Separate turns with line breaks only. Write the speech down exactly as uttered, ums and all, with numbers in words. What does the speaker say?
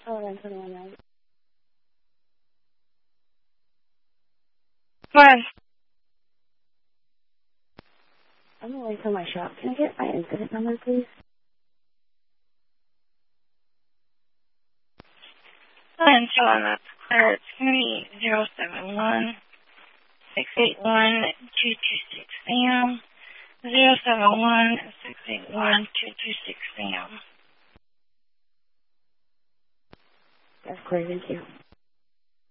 Hold on, hold on, hold on.
What?
I'm away from my shop. Can I get my incident number, please?
One, so on the clear, it's going to be zero seven one six eight one two two six Sam. Zero seven one six eight one two two six Sam.
That's clear, thank you.